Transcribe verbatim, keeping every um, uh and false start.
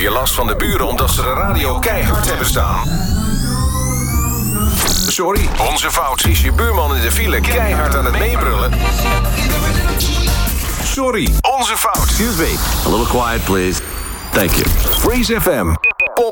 je last van de buren omdat ze de radio keihard hebben staan? Sorry, onze fout. Is je buurman in de file keihard aan het meebrullen? Sorry, onze fout. Excuse me, a little quiet please. Thank you. Freeze F M.